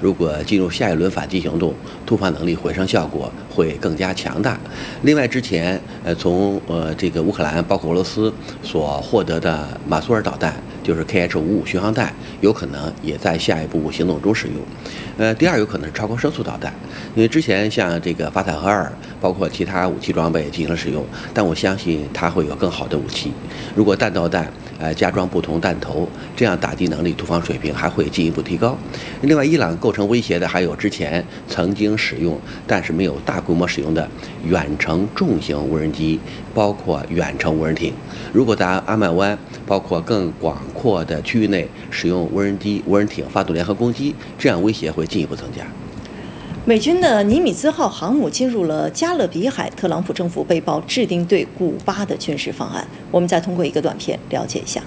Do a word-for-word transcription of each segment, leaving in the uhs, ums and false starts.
如果进入下一轮反击行动，突发能力回升效果会更加强大。另外，之前呃从呃这个乌克兰包括俄罗斯所获得的马苏尔导弹，就是 K H 五五巡航弹，有可能也在下一步行动中使用。呃，第二有可能是超高声速导弹，因为之前像这个法塔赫二，包括其他武器装备进行了使用，但我相信它会有更好的武器。如果弹道弹呃加装不同弹头，这样打击能力、突防水平还会进一步提高。另外，伊朗构成威胁的还有之前曾经使用但是没有大规模使用的远程重型无人机，包括远程无人艇。如果在阿曼湾包括更广阔的区域内使用无人机、无人艇发动联合攻击，这样威胁会进一步增加。 美军的尼米兹号航母进入了加勒比海，特朗普政府被曝制定对古巴的军事方案。我们再通过一个短片了解一下。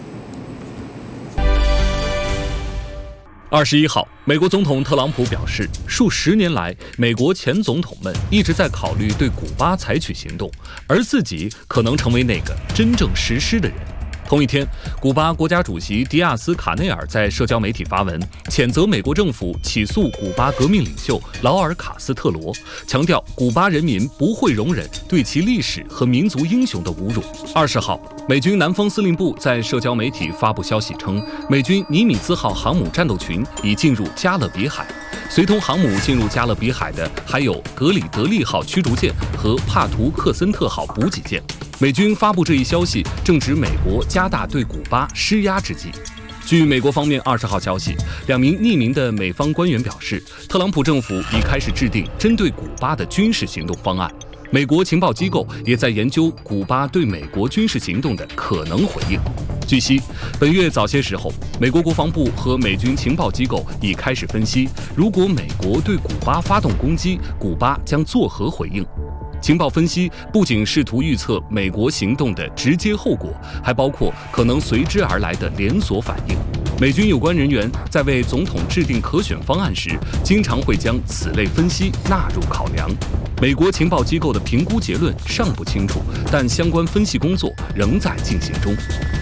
二十一号，美国总统特朗普表示，数十年来，美国前总统们一直在考虑对古巴采取行动，而自己可能成为那个真正实施的人。同一天，古巴国家主席迪亚斯卡内尔在社交媒体发文，谴责美国政府起诉古巴革命领袖劳尔卡斯特罗，强调古巴人民不会容忍对其历史和民族英雄的侮辱。二十号，美军南方司令部在社交媒体发布消息称，美军尼米兹号航母战斗群已进入加勒比海。随同航母进入加勒比海的还有格里德利号驱逐舰和帕图克森特号补给舰。美军发布这一消息，正值美国加大对古巴施压之际。据美国方面二十号消息，两名匿名的美方官员表示，特朗普政府已开始制定针对古巴的军事行动方案。美国情报机构也在研究古巴对美国军事行动的可能回应。据悉，本月早些时候，美国国防部和美军情报机构已开始分析，如果美国对古巴发动攻击，古巴将作何回应。情报分析不仅试图预测美国行动的直接后果，还包括可能随之而来的连锁反应。美军有关人员在为总统制定可选方案时，经常会将此类分析纳入考量。美国情报机构的评估结论尚不清楚，但相关分析工作仍在进行中。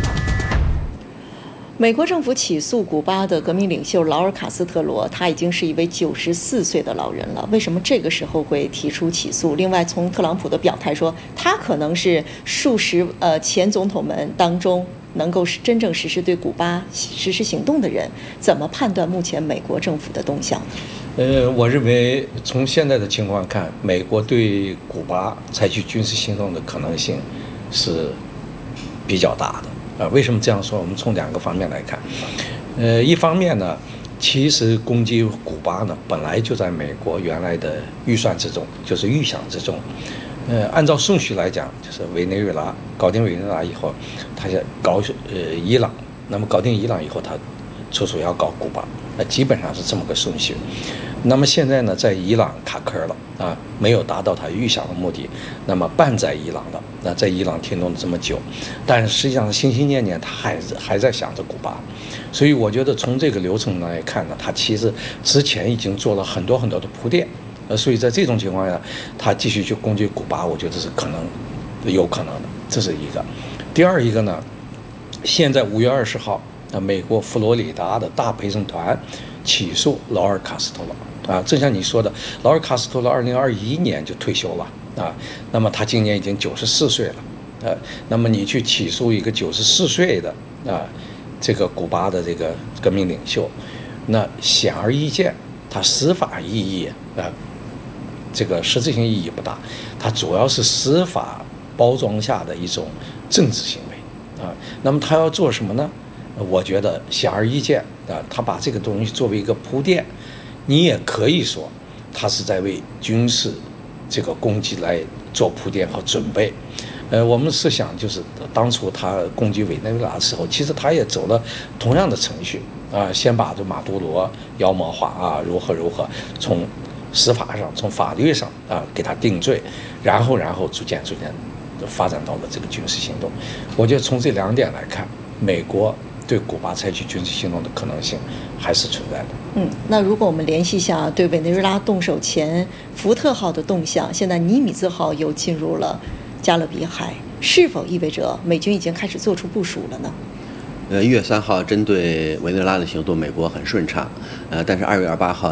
美国政府起诉古巴的革命领袖劳尔卡斯特罗，他已经是一位九十四岁的老人了。为什么这个时候会提出起诉？另外，从特朗普的表态说，他可能是数十呃前总统们当中能够是真正实施对古巴实施行动的人，怎么判断目前美国政府的动向？ 呃，我认为从现在的情况看，美国对古巴采取军事行动的可能性是比较大的。啊，为什么这样说？我们从两个方面来看。呃，一方面呢，其实攻击古巴呢，本来就在美国原来的预算之中，就是预想之中。呃，按照顺序来讲，就是委内瑞拉搞定委内瑞拉以后，他就搞呃伊朗，那么搞定伊朗以后，他出手要搞古巴，那基本上是这么个顺序。那么现在呢，在伊朗卡壳了啊，没有达到他预想的目的，那么半在伊朗了。那在伊朗停顿了这么久，但是实际上心心念念他还还在想着古巴，所以我觉得从这个流程来看呢，他其实之前已经做了很多很多的铺垫，呃，所以在这种情况下，他继续去攻击古巴，我觉得是可能有可能的，这是一个。第二一个呢，现在五月二十号，呃，美国佛罗里达的大陪审团起诉劳尔卡斯特罗。啊，正像你说的，劳尔卡斯特罗二零二一年就退休了啊，那么他今年已经九十四岁了，呃，那么你去起诉一个九十四岁的啊，这个古巴的这个革命领袖，那显而易见，他司法意义啊，这个实质性意义不大，它主要是司法包装下的一种政治行为啊。那么他要做什么呢？我觉得显而易见啊，他把这个东西作为一个铺垫。你也可以说，他是在为军事这个攻击来做铺垫和准备。呃，我们试想，就是当初他攻击委内瑞拉的时候，其实他也走了同样的程序啊，先把这马杜罗妖魔化啊，如何如何，从司法上、从法律上啊给他定罪，然后然后逐渐逐渐发展到了这个军事行动。我觉得从这两点来看，美国对古巴采取军事行动的可能性还是存在的。 嗯，那如果我们联系一下对委内瑞拉动手前福特号的动向，现在尼米兹号又进入了加勒比海，是否意味着美军已经开始做出部署了呢？ 呃，一月三号针对委内瑞拉的行动，美国很顺畅，呃，但是二月二十八号。